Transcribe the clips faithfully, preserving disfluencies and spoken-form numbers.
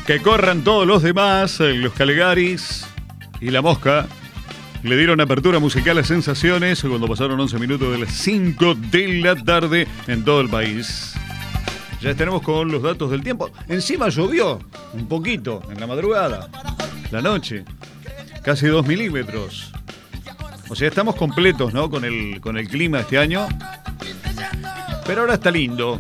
Que corran todos los demás, los Calegaris y la Mosca. Le dieron apertura musical a Sensaciones cuando pasaron once minutos de las cinco de la tarde en todo el país. Ya estaremos con los datos del tiempo. Encima llovió un poquito en la madrugada, la noche, casi dos milímetros. O sea, estamos completos, ¿no? Con el, con el clima este año. Pero ahora está lindo.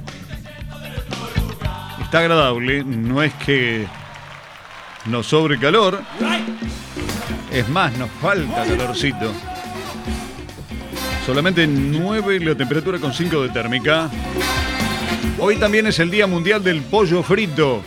Está agradable. No es que nos sobre calor. Es más, nos falta calorcito. Solamente nueve la temperatura con cinco de térmica. Hoy también es el Día Mundial del Pollo Frito.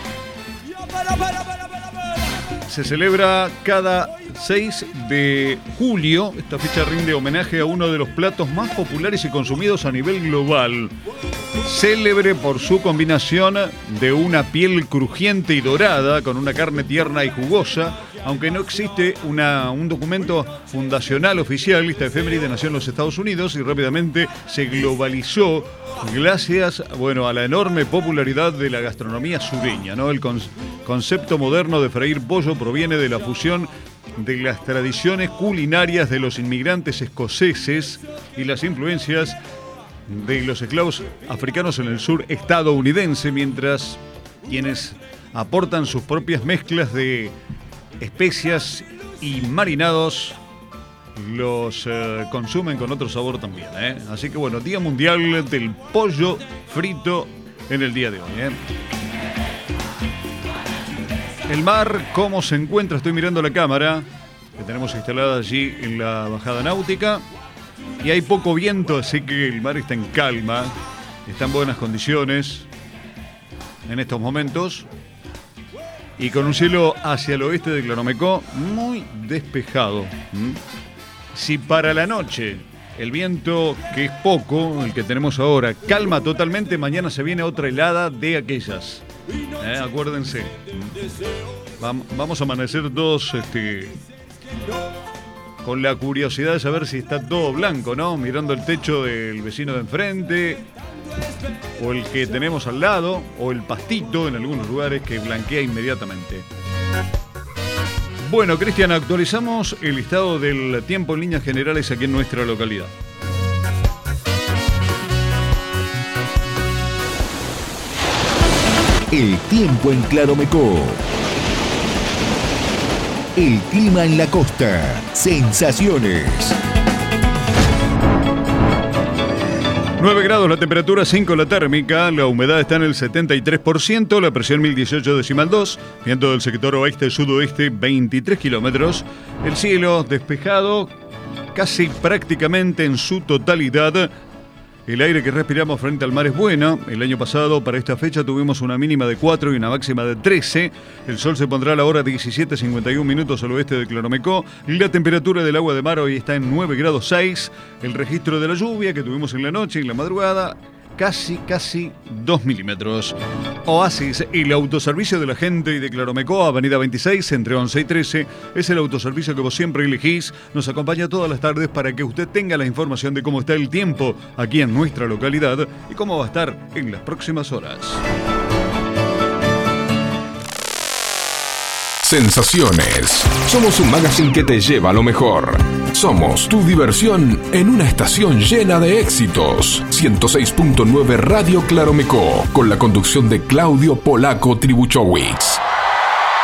Se celebra cada seis de julio. Esta fecha rinde homenaje a uno de los platos más populares y consumidos a nivel global. Célebre por su combinación de una piel crujiente y dorada con una carne tierna y jugosa. Aunque no existe una, un documento fundacional oficial, esta efeméride nació en los Estados Unidos y rápidamente se globalizó gracias, bueno, a la enorme popularidad de la gastronomía sureña, ¿no? El con, concepto moderno de freír pollo proviene de la fusión de las tradiciones culinarias de los inmigrantes escoceses y las influencias de los esclavos africanos en el sur estadounidense, mientras quienes aportan sus propias mezclas de especias y marinados los eh, consumen con otro sabor también, ¿eh? Así que bueno, Día Mundial del Pollo Frito en el día de hoy, ¿eh? El mar, ¿cómo se encuentra? Estoy mirando la cámara que tenemos instalada allí en la bajada náutica y hay poco viento, así que el mar está en calma, está en buenas condiciones en estos momentos. Y con un cielo hacia el oeste de Claromecó muy despejado. ¿Mm? Si para la noche el viento, que es poco, el que tenemos ahora, calma totalmente, mañana se viene otra helada de aquellas. ¿Eh? Acuérdense. ¿Mm? Vamos a amanecer todos este, con la curiosidad de saber si está todo blanco, ¿no? Mirando el techo del vecino de enfrente, o el que tenemos al lado, o el pastito en algunos lugares que blanquea inmediatamente. Bueno, Cristian, actualizamos el estado del tiempo en líneas generales aquí en nuestra localidad. El tiempo en Claromecó. El clima en la costa. Sensaciones. nueve grados la temperatura, cinco la térmica, la humedad está en el setenta y tres por ciento, la presión mil dieciocho decimal dos, viento del sector oeste-sudoeste veintitrés kilómetros, el cielo despejado casi prácticamente en su totalidad. El aire que respiramos frente al mar es bueno. El año pasado, para esta fecha, tuvimos una mínima de cuatro y una máxima de trece. El sol se pondrá a la hora diecisiete cincuenta y uno minutos al oeste de Claromecó. La temperatura del agua de mar hoy está en nueve grados seis. El registro de la lluvia que tuvimos en la noche y en la madrugada, casi, casi dos milímetros. Oasis, el autoservicio de la gente y de Claromecó, avenida veintiséis, entre once y trece, es el autoservicio que vos siempre elegís. Nos acompaña todas las tardes para que usted tenga la información de cómo está el tiempo aquí en nuestra localidad y cómo va a estar en las próximas horas. Sensaciones. Somos un magazine que te lleva a lo mejor. Somos tu diversión en una estación llena de éxitos. ciento seis punto nueve Radio Claromecó, con la conducción de Claudio Polaco Tribuchowicz.